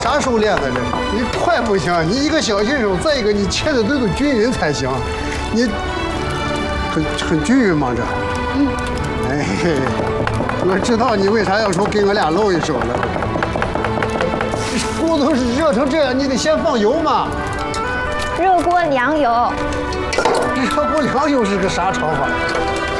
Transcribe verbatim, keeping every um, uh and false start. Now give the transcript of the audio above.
啥手练的这是？你快不行，你一个小新手，再一个你切的都得均匀才行。你很很均匀吗这？嗯。哎，我知道你为啥要说给我俩露一手了。锅都是热成这样，你得先放油嘛。 热锅凉油。 热锅凉油是个啥炒法？